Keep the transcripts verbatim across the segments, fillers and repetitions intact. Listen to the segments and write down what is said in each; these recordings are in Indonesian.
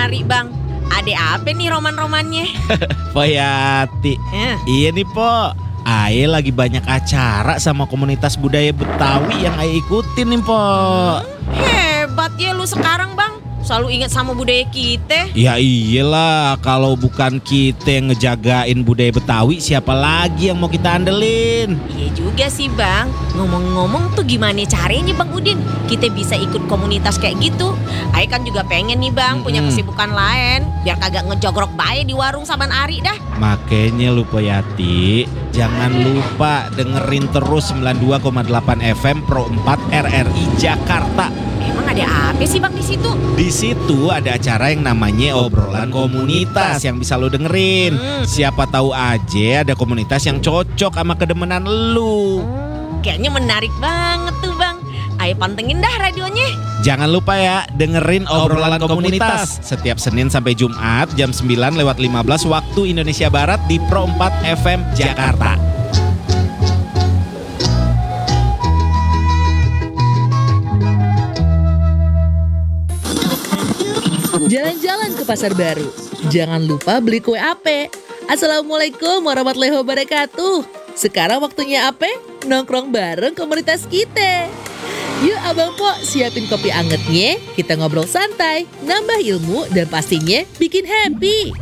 Ari bang. Ada apa nih roman-romannya? Poyati. Eh. Iya nih Po, Ae lagi banyak acara sama komunitas budaya Betawi yang Ae ikutin nih Po. Hebat ya lu sekarang bang, selalu ingat sama budaya kita. Ya iyalah, kalau bukan kita yang ngejagain budaya Betawi, siapa lagi yang mau kita andelin? Iya juga sih bang. Ngomong-ngomong tuh gimana caranya bang Udin kita bisa ikut komunitas kayak gitu? Ae kan juga pengen nih bang punya Mm-mm. kesibukan lain, biar kagak ngejogrok bae di warung saban Ari dah. Makanya lu Poyati, jangan lupa dengerin terus sembilan puluh dua koma delapan F M Pro empat R R I Jakarta. Emang ada apa sih bang di situ? Di situ ada acara yang namanya obrolan komunitas yang bisa lo dengerin. Hmm. Siapa tahu aja ada komunitas yang cocok sama kedemenan lu. Hmm, kayaknya menarik banget tuh bang. Ayo pantengin dah radionya. Jangan lupa ya dengerin obrolan komunitas setiap Senin sampai Jumat jam sembilan lewat lima belas waktu Indonesia Barat di Pro empat F M Jakarta. Jalan-jalan ke pasar baru. Jangan lupa beli kue ape. Assalamualaikum warahmatullahi wabarakatuh. Sekarang waktunya ape? Nongkrong bareng komunitas kita. Yuk Abang Po, siapin kopi angetnya. Kita ngobrol santai, nambah ilmu, dan pastinya bikin happy.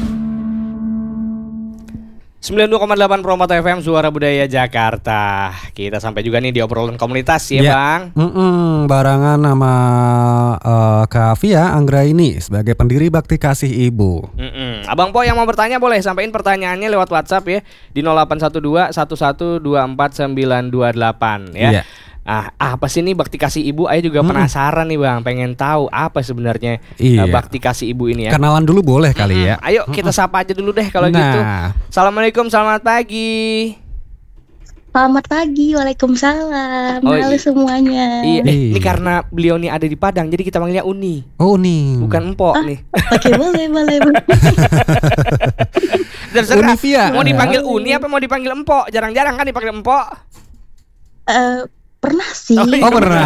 sembilan puluh dua koma delapan Pro empat F M Suara Budaya Jakarta. Kita sampai juga nih di obrolan komunitas ya, Ya. Bang. Mm-mm, barengan sama uh, Kak Fia Anggraini sebagai pendiri Bakti Kasih Ibu. Mm-mm. Abang Po yang mau bertanya boleh sampaikan pertanyaannya lewat WhatsApp ya di nol delapan satu dua satu satu dua empat sembilan dua delapan ya. Iya. Ah, apa sih nih Bakti Kasih Ibu? Ayo juga Mm-mm. penasaran nih Bang, pengen tahu apa sebenarnya Iya. uh, Bakti Kasih Ibu ini ya. Kenalan dulu boleh kali ya. Ayo kita sapa aja dulu deh kalau Nah. gitu. Assalamualaikum, selamat pagi. Selamat pagi, waalaikumsalam. Oh, Halo iya. semuanya. Iya, eh, ini Iya. karena beliau nih ada di Padang, jadi kita panggilnya Uni, Oh nih. bukan Empok Ah. nih. Oke, boleh, boleh, boleh. Terserah. Univia. Mau dipanggil Uni apa mau dipanggil Empok? Jarang-jarang kan dipanggil Empok. Eh, pernah sih. Oh, iya. Oh, pernah.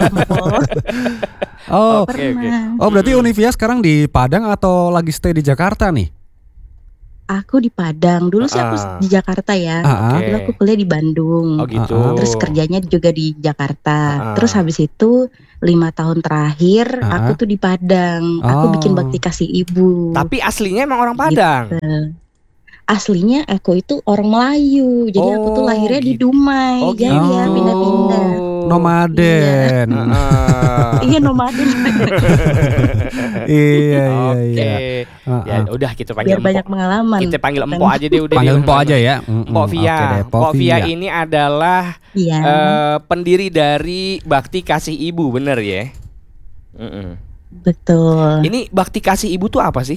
Oh, Oke, oke. Pernah. oh berarti Univia sekarang di Padang atau lagi stay di Jakarta nih? Aku di Padang. Dulu sih aku Ah. di Jakarta ya. Ah, ah. Oke. Dulu aku kuliah di Bandung. Oh gitu. Ah, ah. Terus kerjanya juga di Jakarta. Ah. Terus habis itu lima tahun terakhir Ah. aku tuh di Padang. Aku Oh. bikin Bakti Kasih Ibu. Tapi aslinya emang orang Padang. Aslinya aku itu orang Melayu. Jadi aku tuh Oh, lahirnya di gitu. Dumai. Oh Jadi gitu. ya pindah-pindah. Nomaden. Heeh. Iya, nomaden. Iya, iya, Oke. iya. Ah, Ya ah. udah kita panggil Biar banyak Empok. pengalaman. Kita panggil Empok aja deh udah. Panggil deh, Empok aja teman-teman. ya. Mm-mm. Empok Via. Oke deh, Empok Via ini adalah Iya. eh, pendiri dari Bakti Kasih Ibu, bener ya? Mm-mm. Betul. Ini Bakti Kasih Ibu tuh apa sih?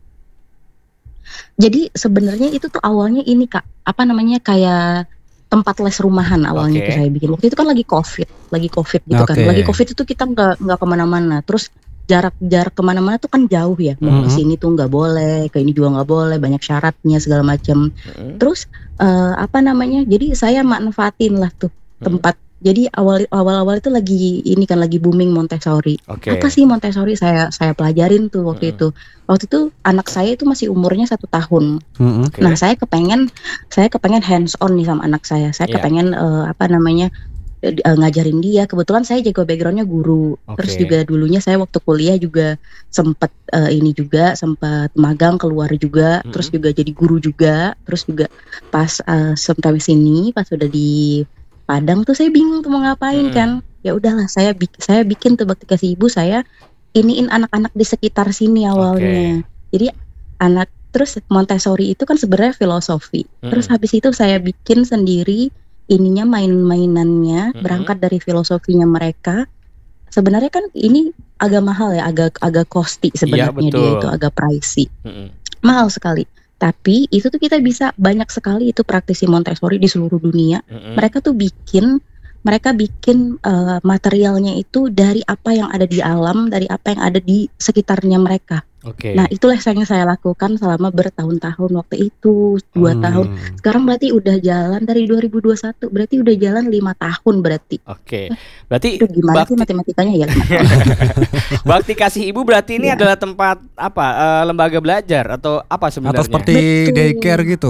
Jadi sebenarnya itu tuh awalnya ini Kak, apa namanya kayak tempat les rumahan awalnya Oke. itu saya bikin. Waktu itu kan lagi COVID, lagi COVID gitu kan. Oke. Lagi COVID itu kita nggak nggak kemana-mana. Terus jarak jarak kemana-mana tuh kan jauh ya. Mau Mhm. ke sini tuh nggak boleh, ke ini juga nggak boleh, banyak syaratnya segala macam. Mm-mm. Terus eh, apa namanya? Jadi saya manfaatin lah tuh tempat. Jadi awal awal awal itu lagi ini kan lagi booming Montessori. Oke. Apa sih Montessori? Saya saya pelajarin tuh waktu Mm-mm. itu. Waktu itu anak saya itu masih umurnya satu tahun. Mm-mm. Oke. Nah, saya kepengen saya kepengen hands on nih sama anak saya. Saya Iya. kepengen eh, apa namanya eh, eh, ngajarin dia. Kebetulan saya jago backgroundnya guru. Terus Oke. juga dulunya saya waktu kuliah juga sempat eh, ini juga sempat magang keluar juga. Mm-mm. Terus juga jadi guru juga. Terus juga pas eh, sampai sini pas udah di Padang tuh saya bingung tuh mau ngapain Mm-mm. kan. Ya udahlah saya bik- saya bikin tuh Bakti Kasih Ibu, saya iniin anak-anak di sekitar sini awalnya. Jadi anak terus Montessori itu kan sebenarnya filosofi. Mm-mm. Terus habis itu saya bikin sendiri ininya main-mainannya Mm-mm. berangkat dari filosofinya mereka. Sebenarnya kan ini agak mahal ya, agak agak costly sebenarnya dia betul. itu agak pricey. Mm-mm. Mahal sekali. Tapi itu tuh kita bisa banyak sekali itu praktisi Montessori di seluruh dunia. Mm-mm. Mereka tuh bikin mereka bikin eh, materialnya itu dari apa yang ada di alam, dari apa yang ada di sekitarnya mereka. Oke. Nah, itulah yang saya lakukan selama bertahun-tahun waktu itu, dua Hmm. tahun. Sekarang berarti udah jalan dari dua ribu dua puluh satu, berarti udah jalan lima tahun berarti. Oke. Berarti Itu gimana bakti, sih matematikanya ya? bakti kasih ibu berarti ini Ya. adalah tempat apa? eh, lembaga belajar atau apa sebenarnya? Atau seperti Betul. daycare gitu.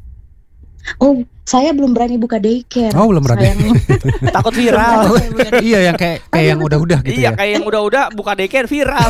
Oh, saya belum berani buka daycare. Oh, belum berani. Sayangnya. Takut viral. Saya buka Iya, yang kayak kayak yang udah-udah gitu Iya, ya. kayak yang udah-udah buka daycare viral.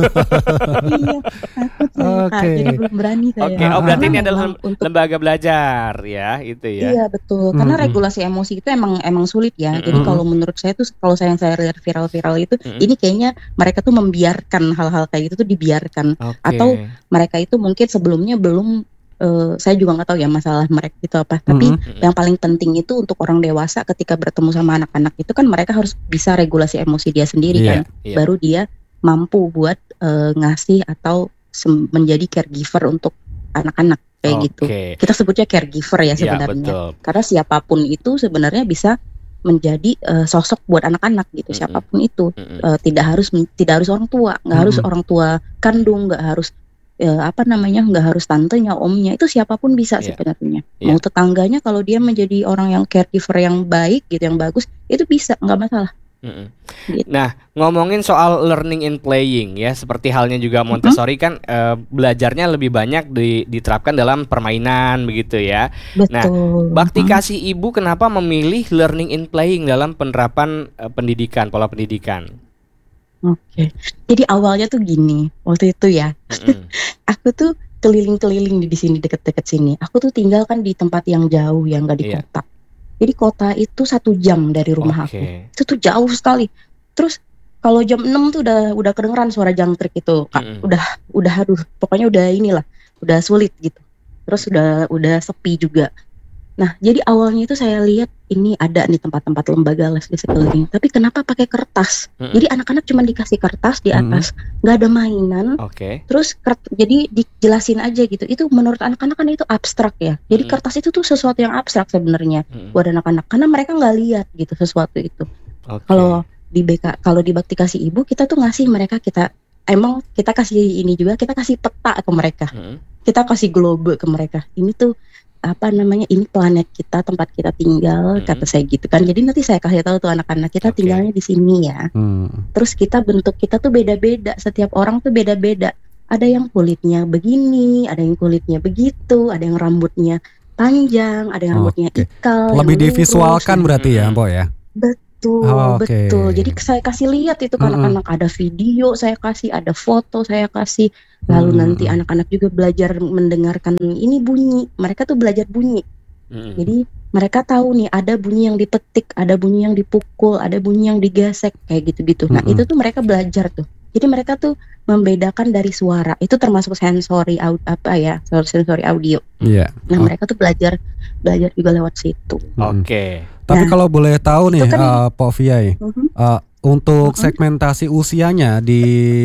Iya, takut saya, Kak. Oke. Jadi belum berani saya. Oke, oh berarti Karena ini adalah memang untuk lembaga belajar ya, itu ya. Iya betul, karena Mm-mm. regulasi emosi itu emang emang sulit ya. Jadi Mm-mm. kalau menurut saya tuh kalau saya yang saya lihat viral-viral itu, Mm-mm. ini kayaknya mereka tuh membiarkan hal-hal kayak gitu tuh dibiarkan. Oke. Atau mereka itu mungkin sebelumnya belum, eh, saya juga nggak tahu ya masalah mereka itu apa. Tapi Mm-mm. yang paling penting itu untuk orang dewasa ketika bertemu sama anak-anak itu kan mereka harus bisa regulasi emosi dia sendiri Iya, kan, iya. baru dia mampu buat eh, ngasih atau sem- menjadi caregiver untuk anak-anak kayak gitu. Oke. Kita sebutnya caregiver ya Iya, sebenarnya. betul. Karena siapapun itu sebenarnya bisa menjadi eh, sosok buat anak-anak gitu. Mm-mm. Siapapun itu Mm-mm. Eh, tidak harus tidak harus orang tua, nggak harus Mm-mm. orang tua kandung, nggak harus eh, apa namanya, nggak harus tantenya, omnya, itu siapapun bisa Iya. sebenarnya. Iya. Mau tetangganya kalau dia menjadi orang yang caregiver yang baik gitu, yang bagus, itu bisa, nggak masalah. Mm-mm. Gitu. Nah, ngomongin soal learning and playing ya, seperti halnya juga Montessori kan eh, belajarnya lebih banyak di- diterapkan dalam permainan begitu ya. Betul. Bakti Hmm. kasih ibu kenapa memilih learning and playing dalam penerapan eh, pendidikan, pola pendidikan? Oke. Jadi awalnya tuh gini, waktu itu ya, Mm-mm. aku tuh keliling-keliling di di sini deket-deket sini. Aku tuh tinggal kan di tempat yang jauh, yang nggak di Iya. kota. Jadi kota itu satu jam dari rumah aku. Oke. Itu tuh jauh sekali. Terus kalau jam enam tuh udah udah kedengeran suara jangkrik itu, Kak. Mm-mm. Udah udah aduh, pokoknya udah inilah, udah sulit gitu. Terus udah udah sepi juga. Nah, jadi awalnya itu saya lihat ini ada nih tempat-tempat lembaga les di sekeliling. Tapi kenapa pakai kertas? Mm-mm. Jadi anak-anak cuma dikasih kertas di Mm-mm. atas, nggak ada mainan. Oke. Terus kert- jadi dijelasin aja gitu. Itu menurut anak-anak kan itu abstrak ya. Jadi Mm. kertas itu tuh sesuatu yang abstrak sebenarnya Mm-mm. buat anak-anak karena mereka nggak lihat gitu sesuatu itu. Oke. Kalau di B K, kalau di Bakti Kasih Ibu kita tuh ngasih mereka, kita emang kita kasih ini juga, kita kasih peta ke mereka. Mm-mm. Kita kasih globe ke mereka. Ini tuh apa namanya? Ini planet kita, tempat kita tinggal, Mm. kata saya gitu kan. Jadi nanti saya kasih tahu tuh anak-anak kita Oke. tinggalnya di sini ya. Hmm. Terus kita bentuk kita tuh beda-beda, setiap orang tuh beda-beda. Ada yang kulitnya begini, ada yang kulitnya begitu, ada yang rambutnya panjang, ada yang rambutnya Oke. ikal, yang Lebih lurus. divisualkan berarti ya, Mm-mm. Mbok ya. Betul, Oh, oke. betul. Jadi saya kasih lihat itu ke Mm-mm. anak-anak, ada video saya kasih, ada foto saya kasih. Lalu Hmm. nanti anak-anak juga belajar mendengarkan ini bunyi. Mereka tuh belajar bunyi. Mm-mm. Jadi mereka tahu nih ada bunyi yang dipetik, ada bunyi yang dipukul, ada bunyi yang digesek kayak gitu-gitu. Nah, Mm-mm. itu tuh mereka belajar tuh. Jadi mereka tuh membedakan dari suara. Itu termasuk sensori au- apa ya? Sensori audio. Iya. Nah, Oh. mereka tuh belajar belajar juga lewat situ. Mm-mm. Oke. Tapi Nah, kalau boleh tahu nih, itu kan- eh, Pak Viai, Mhm. eh, untuk Mhm. segmentasi usianya di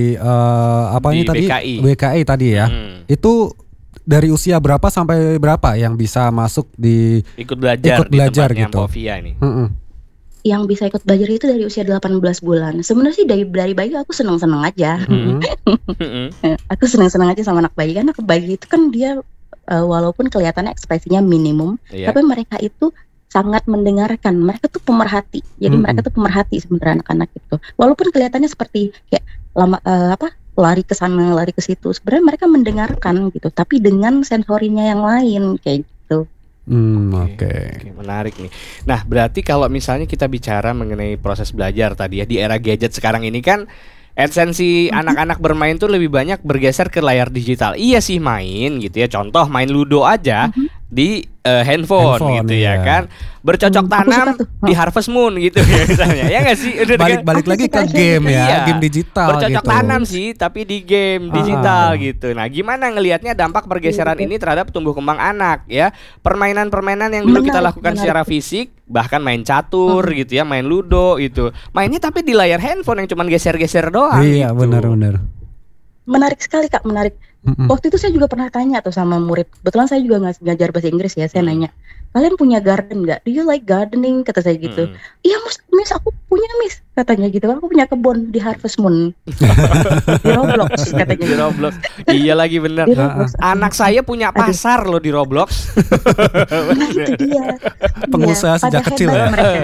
eh, apa Di ini tadi B K I. B K I tadi ya, Mm. itu dari usia berapa sampai berapa yang bisa masuk di Ikut belajar Ikut di belajar tempatnya gitu. Povia ini. Mm-mm. Yang bisa ikut belajar itu dari usia delapan belas bulan. Sebenarnya sih dari dari bayi aku seneng-seneng aja. Mm-mm. Mm-mm. Aku seneng-seneng aja sama anak bayi. Karena anak bayi itu kan dia eh, walaupun kelihatannya ekspresinya minimum, Iya. tapi mereka itu sangat mendengarkan. Mereka tuh pemerhati. Jadi Mm-mm. mereka tuh pemerhati sebenarnya anak-anak itu. Walaupun kelihatannya seperti kayak lama eh, apa lari ke sana, lari ke situ. Sebenarnya mereka mendengarkan gitu, tapi dengan sensorinya yang lain kayak gitu. Hmm, Oke, oke. oke, menarik nih. Nah, berarti kalau misalnya kita bicara mengenai proses belajar tadi ya di era gadget sekarang ini kan esensi Mhm. anak-anak bermain tuh lebih banyak bergeser ke layar digital. Iya sih main gitu ya. Contoh main Ludo aja Mhm. di eh, handphone, Handphone, gitu ya iya. kan. Bercocok Hmm, aku suka tanam tuh. di Harvest Moon gitu ya misalnya. Ya nggak sih? Udah Balik kan? balik Aku lagi suka ke aja game gitu. ya, Iya. game digital Bercocok gitu. tanam sih, tapi di game digital Ah. gitu. Nah, gimana ngelihatnya dampak pergeseran Iya, ini terhadap tumbuh kembang anak ya? Permainan-permainan yang dulu kita Menarik, lakukan menarik. secara fisik, bahkan main catur gitu ya, main ludo gitu. Mainnya tapi di layar handphone yang cuman geser-geser doang. Iya, gitu. benar-benar. menarik sekali Kak, menarik. Mm-mm. Waktu itu saya juga pernah tanya tuh sama murid. Kebetulan saya juga ngas- ngajar bahasa Inggris ya. Saya Hmm. nanya, kalian punya garden nggak? Do you like gardening? Kata saya gitu. Mm. Iya miss, miss aku punya miss. Katanya gitu. Aku punya kebun di Harvest Moon. Di Roblox katanya. Di Roblox. Iya lagi bener. Di Roblox. Anak saya punya Aduh. pasar loh di Roblox. Nah itu dia. Pengusaha Iya, sejak pada kecil hebat ya? mereka.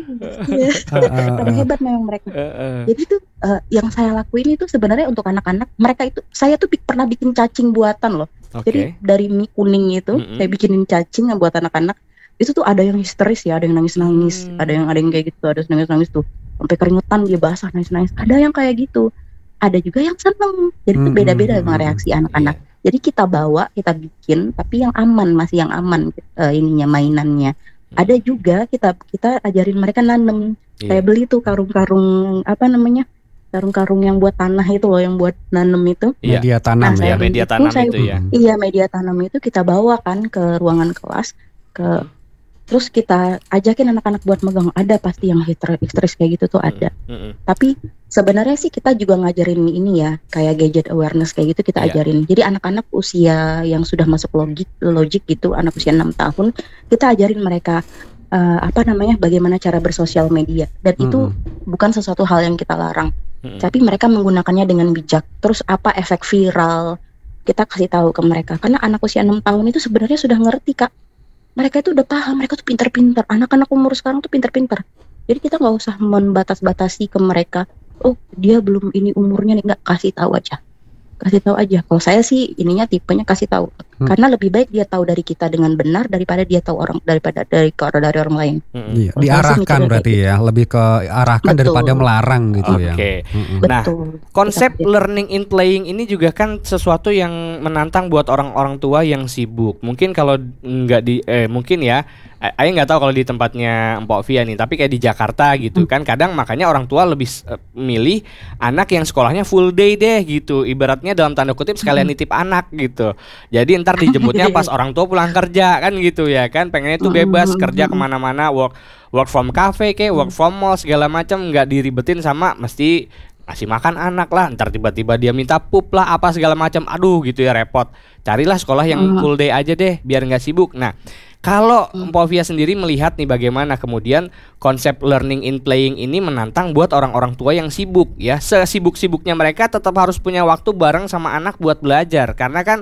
Iya. Ah, ah, Pada ah. hebat memang mereka. Heeh. Jadi tuh eh, yang saya lakuin itu sebenarnya untuk anak-anak. Mereka itu saya tuh bi- pernah bikin cacing buatan loh. Jadi Oke. dari mie kuning itu Mm-mm. saya bikinin cacing yang buat anak-anak. Itu tuh ada yang histeris ya, ada yang nangis-nangis, Hmm. ada yang ada yang kayak gitu, ada yang nangis-nangis tuh sampai keringetan dia basah nangis-nangis. Ada yang kayak gitu. Ada juga yang seneng. Jadi itu Mm-mm. beda-beda memang reaksi anak-anak. Jadi kita bawa, kita bikin tapi yang aman, masih yang aman eh, ininya mainannya. Ada juga kita kita ajarin mereka nanem. Iya. Saya beli tuh karung-karung apa namanya? Karung-karung yang buat tanah itu loh, yang buat nanem itu. Iya. Media tanam Nah, ya. Ya, saya media itu tanam saya- itu ya. Mm-mm. Iya, media tanam itu kita bawa kan ke ruangan kelas, ke terus kita ajakin anak-anak buat megang. Ada pasti yang hister- histeris kayak gitu tuh ada. Mm-mm. Tapi sebenarnya sih kita juga ngajarin ini ya, kayak gadget awareness kayak gitu kita Iya. ajarin. Jadi anak-anak usia yang sudah masuk logik logik gitu, anak usia enam tahun, kita ajarin mereka eh, apa namanya, bagaimana cara bersosial media. Dan itu bukan sesuatu hal yang kita larang. Mm-mm. Tapi mereka menggunakannya dengan bijak. Terus apa efek viral? Kita kasih tahu ke mereka. Karena anak usia enam tahun itu sebenarnya sudah ngerti, Kak. Mereka itu udah paham, mereka tuh pinter-pinter. Anak-anak umur sekarang tuh pinter-pinter. Jadi kita nggak usah membatas-batasi ke mereka. Oh, dia belum ini umurnya nih, nggak, kasih tahu aja. Kasih tahu aja. Kalau saya sih ininya tipenya kasih tahu. Hmm. Karena lebih baik dia tahu dari kita dengan benar daripada dia tahu orang daripada dari dari orang lain. Mm-mm. Iya, Kalau saya sih diarahkan mikirnya berarti ya, lebih ke arahkan Betul. daripada melarang gitu ya. Oke. Mm-mm. Nah, Betul. Konsep Kita- learning in playing ini juga kan sesuatu yang menantang buat orang-orang tua yang sibuk. Mungkin kalau nggak di eh mungkin ya, eh, Ayah nggak tahu kalau di tempatnya Mpok Via nih, tapi kayak di Jakarta gitu kan, kadang makanya orang tua lebih eh, milih anak yang sekolahnya full day deh gitu. Ibaratnya dalam tanda kutip sekalian nitip anak gitu. Jadi ntar dijemputnya pas orang tua pulang kerja kan gitu ya kan, pengennya itu bebas kerja kemana-mana, work work from cafe kayak work from mall segala macam, nggak diribetin sama mesti ngasih makan anak lah, ntar tiba-tiba dia minta pup lah apa segala macam, aduh gitu ya repot. Carilah sekolah yang Hmm. full day aja deh biar nggak sibuk. Nah, kalau Mpok Via sendiri melihat nih bagaimana kemudian konsep learning in playing ini menantang buat orang-orang tua yang sibuk ya, sesibuk-sibuknya mereka tetap harus punya waktu bareng sama anak buat belajar, karena kan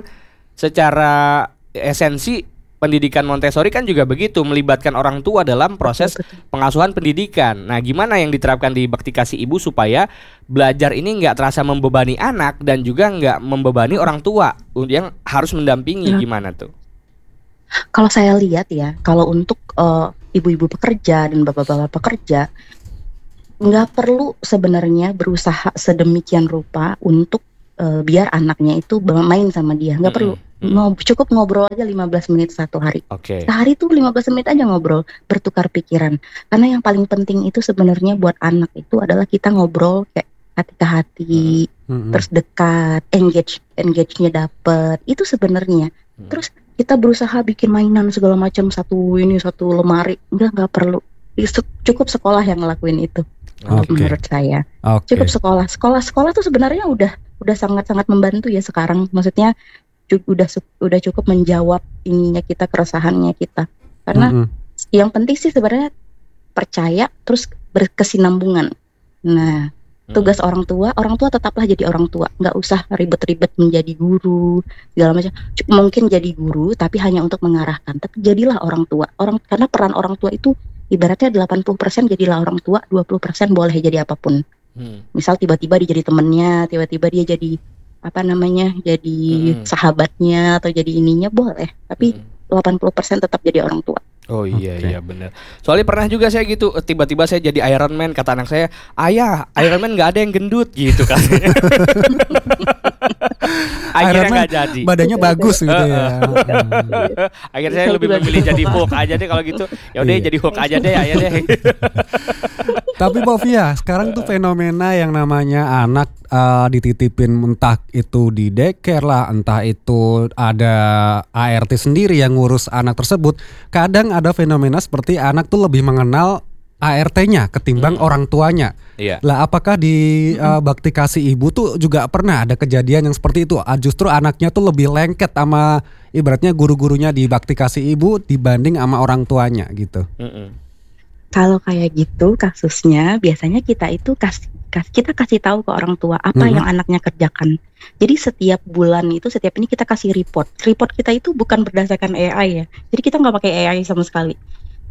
secara esensi pendidikan Montessori kan juga begitu, melibatkan orang tua dalam proses pengasuhan pendidikan. Nah, gimana yang diterapkan di Bakti Kasih Ibu supaya belajar ini nggak terasa membebani anak dan juga nggak membebani orang tua yang harus mendampingi, Ya. gimana tuh? Kalau saya lihat ya, kalau untuk eh, ibu-ibu pekerja dan bapak-bapak pekerja, nggak perlu sebenarnya berusaha sedemikian rupa untuk eh, biar anaknya itu main sama dia. Nggak perlu. Mm-mm. Ngob- cukup ngobrol aja lima belas menit satu hari. Oke. Sehari tuh lima belas menit aja ngobrol, bertukar pikiran. Karena yang paling penting itu sebenarnya buat anak itu adalah kita ngobrol kayak hati ke hati, Mm-mm. terus dekat, engage, engage-nya dapet. Itu sebenarnya. Hmm. Terus kita berusaha bikin mainan segala macam, satu ini satu lemari, enggak nggak perlu. Itu cukup sekolah yang ngelakuin itu. Kalau Oke. menurut saya Oke. cukup sekolah. Sekolah-sekolah tuh sebenarnya udah udah sangat-sangat membantu ya sekarang. Maksudnya cu- udah su- udah cukup menjawab ininya kita, keresahannya kita. Karena Mm-mm. yang penting sih sebenarnya percaya terus berkesinambungan. Nah, tugas orang tua, orang tua tetaplah jadi orang tua, nggak usah ribet-ribet menjadi guru segala macam. C- Mungkin jadi guru tapi hanya untuk mengarahkan. Tapi jadilah orang tua. Orang karena peran orang tua itu ibaratnya delapan puluh persen jadilah orang tua, dua puluh persen boleh jadi apapun. Hmm. Misal tiba-tiba dia jadi temennya, tiba-tiba dia jadi apa namanya, jadi Hmm. sahabatnya atau jadi ininya boleh. Tapi Hmm. delapan puluh persen tetap jadi orang tua. Oh iya Oke. iya benar. Soalnya pernah juga saya gitu, tiba-tiba saya jadi Iron Man, kata anak saya, "Ayah, Iron Man nggak ada yang gendut." gitu kan. Akhirnya Iron Man nggak jadi. Badannya bagus gitu ya. Mm. Akhirnya saya lebih memilih jadi Hulk aja deh kalau gitu. Ya udah Iya. jadi Hulk aja deh, ayah deh. Tapi Mbak Via, sekarang tuh fenomena yang namanya anak uh, dititipin entah itu di daycare lah, entah itu ada A R T sendiri yang ngurus anak tersebut. Kadang ada fenomena seperti anak tuh lebih mengenal A R T-nya ketimbang Hmm. orang tuanya. Iya. Lah apakah di uh, bakti kasih ibu tuh juga pernah ada kejadian yang seperti itu? Ah, justru anaknya tuh lebih lengket sama ibaratnya guru-gurunya di bakti kasih ibu dibanding sama orang tuanya gitu. Mm-mm. Kalau kayak gitu kasusnya biasanya kita itu kasih kas- kita kasih tahu ke orang tua apa Mhm. yang anaknya kerjakan. Jadi setiap bulan itu setiap ini kita kasih report. Report kita itu bukan berdasarkan A I ya. Jadi kita nggak pakai A I sama sekali.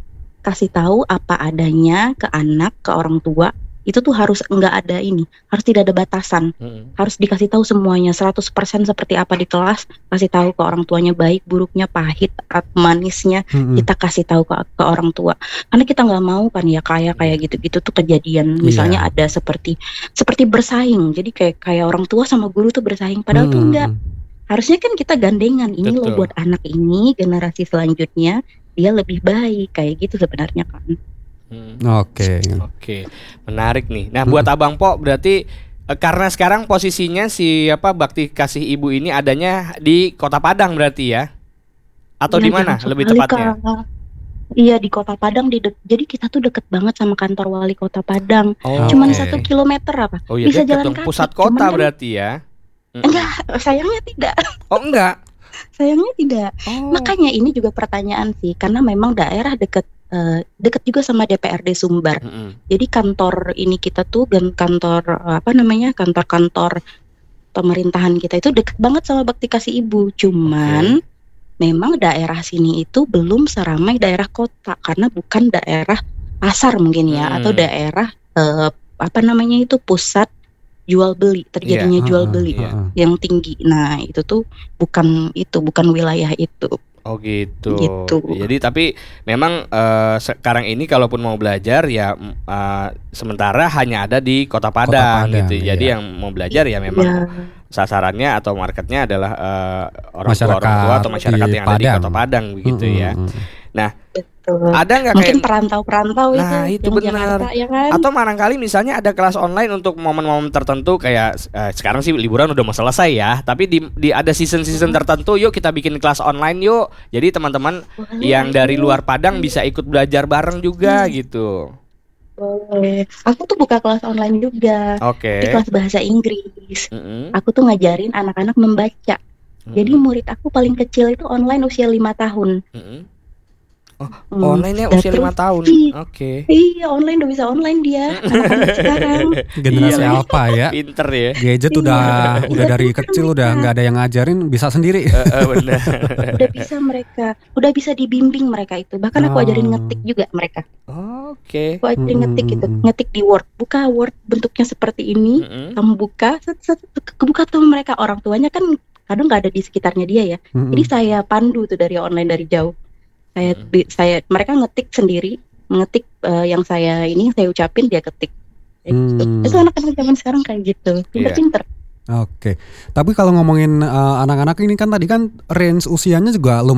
Kasih tahu apa adanya ke anak, ke orang tua. Itu tuh harus nggak ada ini, harus tidak ada batasan. Mm-mm. Harus dikasih tahu semuanya seratus persen seperti apa di kelas, kasih tahu ke orang tuanya baik, buruknya, pahit, at- manisnya. Mm-mm. Kita kasih tahu ke, ke orang tua karena kita nggak mau kan ya kayak kayak gitu-gitu tuh kejadian misalnya ada seperti seperti bersaing jadi kayak kayak orang tua sama guru tuh bersaing padahal tuh Mm-mm. enggak, harusnya kan kita gandengan ini loh Betul. buat anak ini generasi selanjutnya dia lebih baik kayak gitu sebenarnya kan. Mm. Oke. Oke, menarik nih. Nah, buat Abang Po berarti eh, karena sekarang posisinya si apa bakti kasih ibu ini adanya di Kota Padang berarti ya? Atau di Iya, mana jangan lebih sekali, tepatnya? Kak. Iya di Kota Padang di dek- jadi kita tuh deket banget sama kantor wali Kota Padang. Oh, Cuman Oke. satu kilometer apa? oh iya, bisa dekat jalan dong, kaki. pusat Cuman kota kan- berarti ya? Mm-mm. Enggak, sayangnya tidak. Oh, enggak. Sayangnya tidak. Oh. Makanya ini juga pertanyaan sih, karena memang daerah deket eh, deket juga sama D P R D Sumbar. Mm-mm. Jadi kantor ini kita tuh dan kantor eh, apa namanya kantor-kantor pemerintahan kita itu deket banget sama bakti kasih ibu. Cuman memang daerah sini itu belum seramai daerah kota karena bukan daerah pasar mungkin ya Hmm. atau daerah eh, apa namanya itu pusat jual beli terjadinya Iya, jual heeh, beli Iya. heeh. yang tinggi. Nah itu tuh bukan itu bukan wilayah itu. Oh gitu. Gitu. Jadi tapi memang eh, sekarang ini kalaupun mau belajar ya mm, eh, sementara hanya ada di Kota Padang, Padang, gitu. Jadi iya. yang mau belajar ya memang Ya, sasarannya atau marketnya adalah eh, orang tua Masyarakat orang tua atau masyarakat di yang ada di Padang. Kota Padang begitu ya. Mm-mm. betul. Ada nggak Mungkin kayak perantau-perantau Nah, itu, itu yang benar. Jakarta, ya kan? atau barangkali misalnya ada kelas online untuk momen-momen tertentu kayak eh, sekarang sih liburan udah mau selesai ya, tapi di, di ada season-season tertentu yuk kita bikin kelas online yuk. Jadi teman-teman Boleh, yang dari ayo. luar Padang bisa ikut belajar bareng juga Hmm. gitu. Boleh. Aku tuh buka kelas online juga. Oke. Di kelas bahasa Inggris. Mm-mm. Aku tuh ngajarin anak-anak membaca. Jadi Mm-mm. murid aku paling kecil itu online usia lima tahun. Mm-mm. Hmm. Online-nya Dan usia terus- lima tahun. Ih, Oke. Iya online udah bisa online dia. Anak-anak sekarang Generasi Iya. alpha ya. Pinter ya. Gadget Iya. udah udah dari kecil udah nggak ada yang ngajarin bisa sendiri. Eh, eh, benar. udah bisa mereka, udah bisa dibimbing mereka itu. Bahkan aku Oh. ajarin ngetik juga mereka. Oke. Aku ajarin Mm-mm, ngetik gitu, mm-mm. ngetik di Word. Buka Word bentuknya seperti ini. Mm-mm. Kamu buka, set, set, kebuka tuh mereka orang tuanya kan kadang nggak ada di sekitarnya dia ya. Mm-mm. Jadi saya pandu tuh dari online dari jauh. Saya Hmm. bi- saya mereka ngetik sendiri, mengetik eh, yang saya ini saya ucapin dia ketik. Kayak gitu. Hmm. Itu anak-anak zaman sekarang kayak gitu. Pinter-pinter. Oke. Tapi kalau ngomongin uh, anak-anak ini kan tadi kan range usianya juga lumayan